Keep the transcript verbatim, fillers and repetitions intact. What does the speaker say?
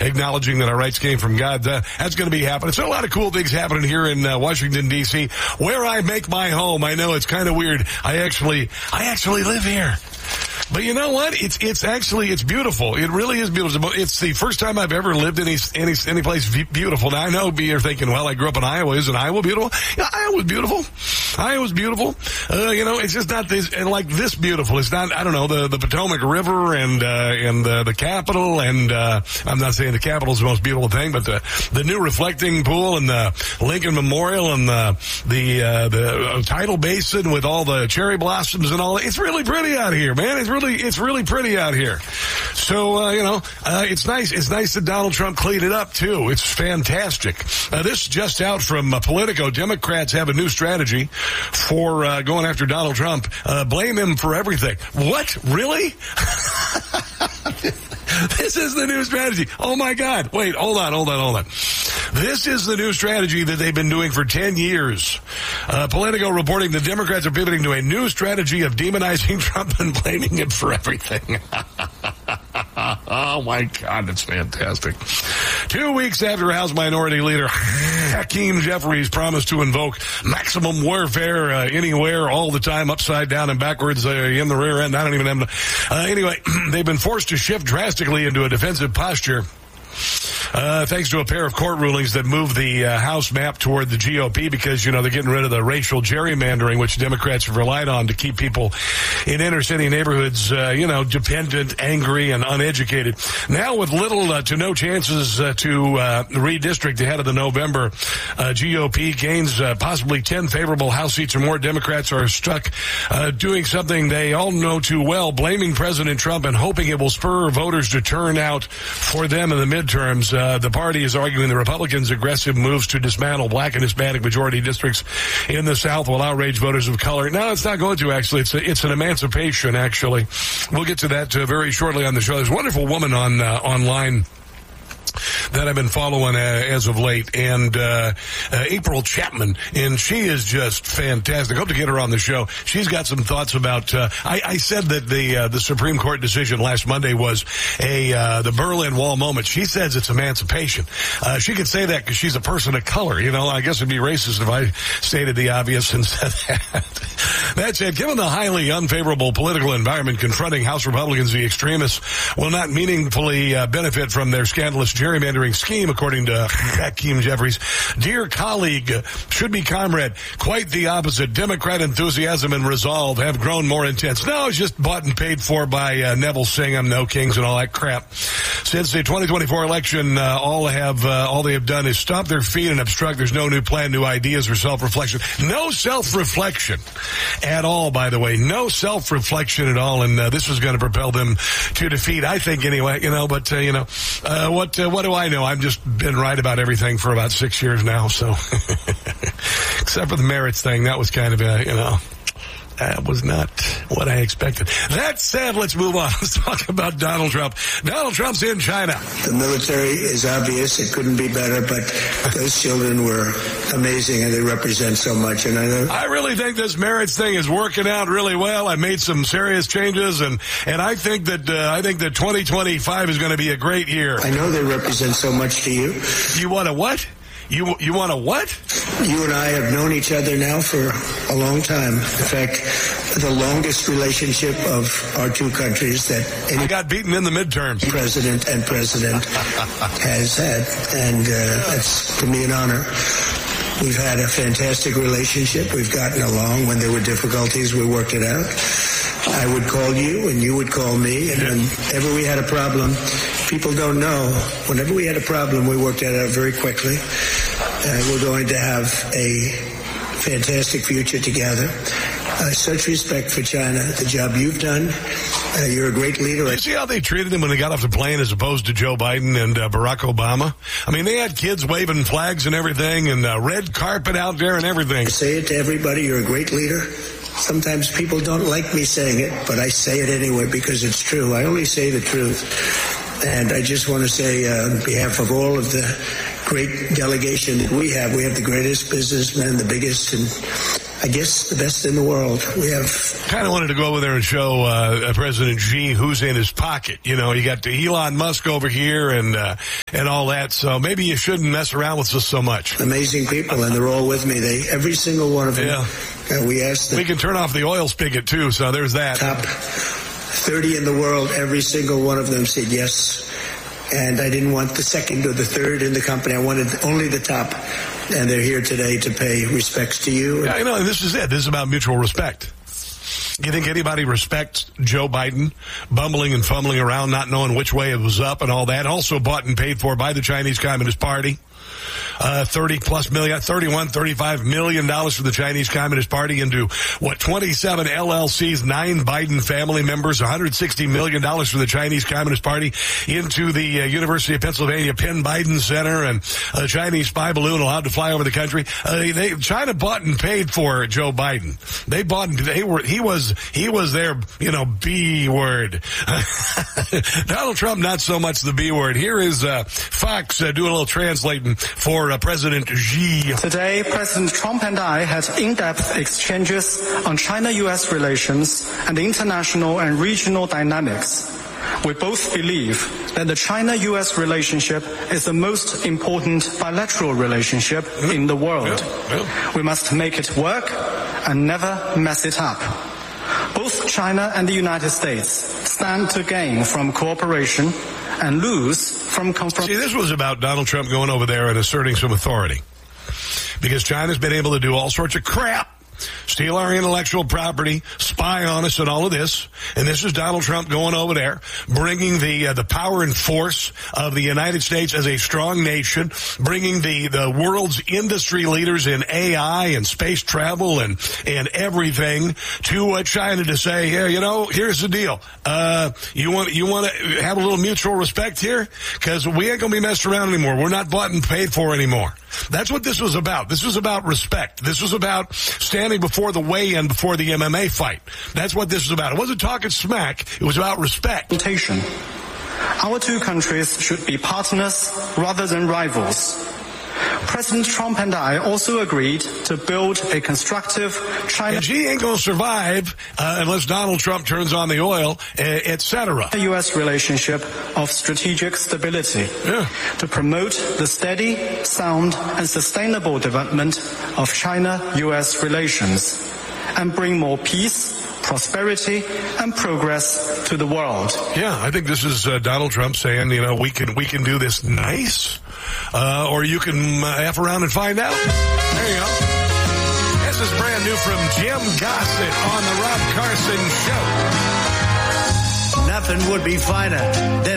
acknowledging that our rights came from God. Uh, that's going to be happening. So a lot of cool things happening here in uh, Washington, D C, where I make my home. I know it's kind of weird. I actually, I actually live here. But you know what? It's it's actually it's beautiful. It really is beautiful. It's the first time I've ever lived any any any place beautiful. Now I know you're thinking, well, I grew up in Iowa. Isn't Iowa beautiful? Yeah, Iowa's beautiful. Iowa's beautiful. Uh, you know, it's just not this and like this beautiful. It's not. I don't know the the Potomac River and uh, and uh, the Capitol and uh, I'm not saying the Capitol's the most beautiful thing, but the the new reflecting pool and the Lincoln Memorial and the the uh, the tidal basin with all the cherry blossoms and all. It's really pretty out here, man. It's really It's really pretty out here. So, uh, you know, uh, it's nice. It's nice that Donald Trump cleaned it up, too. It's fantastic. Uh, this just out from uh, Politico. Democrats have a new strategy for uh, going after Donald Trump. Uh, blame him for everything. What? Really? This is the new strategy. Oh, my God. Wait, hold on, hold on, hold on. This is the new strategy that they've been doing for ten years. Uh, Politico reporting the Democrats are pivoting to a new strategy of demonizing Trump and blaming him for everything. Oh, my God, that's fantastic. Two weeks after House Minority Leader Hakeem Jeffries promised to invoke maximum warfare uh, anywhere, all the time, upside down and backwards uh, in the rear end. I don't even have to. Uh, anyway, they've been forced to shift drastically into a defensive posture. Uh, thanks to a pair of court rulings that moved the uh, House map toward the G O P because, you know, they're getting rid of the racial gerrymandering, which Democrats have relied on to keep people in inner city neighborhoods, uh, you know, dependent, angry, and uneducated. Now with little uh, to no chances uh, to uh, redistrict ahead of the November uh, G O P gains, uh, possibly ten favorable House seats or more, Democrats are stuck uh, doing something they all know too well, blaming President Trump and hoping it will spur voters to turn out for them in the midterms. Uh, the party is arguing the Republicans' aggressive moves to dismantle black and Hispanic majority districts in the South will outrage voters of color. No, it's not going to, actually. It's a, it's an emancipation, actually. We'll get to that uh, very shortly on the show. There's a wonderful woman on uh, online that I've been following uh, as of late, and uh, uh April Chapman, and she is just fantastic. Hope to get her on the show. She's got some thoughts about. Uh, I, I said that the uh, the Supreme Court decision last Monday was a uh, the Berlin Wall moment. She says it's emancipation. Uh, she could say that because she's a person of color. You know, I guess it'd be racist if I stated the obvious and said that. That said, given the highly unfavorable political environment confronting House Republicans, the extremists will not meaningfully uh, benefit from their scandalous gerrymandering scheme, according to Hakeem Jeffries. Dear colleague, should be comrade, quite the opposite. Democrat enthusiasm and resolve have grown more intense. No, it's just bought and paid for by uh, Neville Singham, No Kings, and all that crap. Since the twenty twenty-four election, uh, all have uh, all they have done is stomp their feet and obstruct. There's no new plan, new ideas, or self-reflection. No self-reflection at all, by the way. No self-reflection at all, and uh, this is going to propel them to defeat, I think, anyway. You know, but uh, you know, uh, what uh, what do I know? I've just been right about everything for about six years now, so except for the merits thing, that was kind of a, you know, that was not what I expected. That said, let's move on. Let's talk about Donald Trump. Donald Trump's in China. The military is obvious. It couldn't be better, but those children were amazing, and they represent so much. And I know I really think this merits thing is working out really well. I made some serious changes, and, and I think that uh, I think that twenty twenty-five is going to be a great year. I know they represent so much to you. You want a what? You you want a what? You and I have known each other now for a long time. In fact, the longest relationship of our two countries that any I got beaten in the midterms. president and president has had, and uh, that's to me an honor. We've had a fantastic relationship. We've gotten along. When there were difficulties, we worked it out. I would call you, and you would call me, and whenever we had a problem, people don't know, whenever we had a problem, we worked it out very quickly. Uh, we're going to have a fantastic future together. Uh, such respect for China, the job you've done. Uh, you're a great leader. You see how they treated him when they got off the plane as opposed to Joe Biden and uh, Barack Obama? I mean, they had kids waving flags and everything, and uh, red carpet out there and everything. I say it to everybody, you're a great leader. Sometimes people don't like me saying it, but I say it anyway because it's true. I only say the truth. And I just want to say uh, on behalf of all of the great delegation that we have, we have the greatest businessmen, the biggest, and I guess, the best in the world. We have kind of wanted to go over there and show uh, President Xi who's in his pocket. You know, you got the Elon Musk over here and uh, and all that. So maybe you shouldn't mess around with us so much. Amazing people, and they're all with me. They every single one of them. Yeah. Uh, we asked them. We can turn off the oil spigot too. So there's that. Top thirty in the world. Every single one of them said yes. And I didn't want the second or the third in the company. I wanted only the top. And they're here today to pay respects to you. Yeah, you know, this is it. This is about mutual respect. You think anybody respects Joe Biden bumbling and fumbling around, not knowing which way it was up and all that? Also bought and paid for by the Chinese Communist Party. Uh, thirty plus million, thirty-one, thirty-five million dollars for the Chinese Communist Party into what, twenty-seven L L Cs, nine Biden family members, one hundred sixty million dollars for the Chinese Communist Party into the uh, University of Pennsylvania Penn Biden Center, and a Chinese spy balloon allowed to fly over the country. Uh, they, China bought and paid for Joe Biden. They bought and they were, he was, he was their, you know, B word. Donald Trump, not so much the B word. Here is, uh, Fox, uh, doing a little translating for uh, President Xi. Today, President Trump and I had in-depth exchanges on China-U S relations and international and regional dynamics. We both believe that the China-U S relationship is the most important bilateral relationship in the world. Yeah, yeah. We must make it work and never mess it up. Both China and the United States stand to gain from cooperation and lose from confrontation. See, this was about Donald Trump going over there and asserting some authority. Because China's been able to do all sorts of crap. Steal our intellectual property, spy on us, and all of this. And this is Donald Trump going over there, bringing the uh, the power and force of the United States as a strong nation, bringing the, the world's industry leaders in A I and space travel and and everything to uh, China to say, yeah, you know, here's the deal. Uh, you want you want to have a little mutual respect here, because we ain't gonna be messed around anymore. We're not bought and paid for anymore. That's what this was about. This was about respect. This was about standing before the weigh-in before the M M A fight. That's what this was about. It wasn't talking smack. It was about respect. Our two countries should be partners rather than rivals. President Trump and I also agreed to build a constructive China... And Xi ain't going to survive uh, unless Donald Trump turns on the oil, et cetera. ...U S relationship of strategic stability yeah. to promote the steady, sound, and sustainable development of China-U S relations and bring more peace, prosperity, and progress to the world. Yeah, I think this is uh, Donald Trump saying, you know, we can we can do this nice, uh, or you can uh, F around and find out. There you go. This is brand new from Jim Gossett on the Rob Carson Show. Nothing would be finer than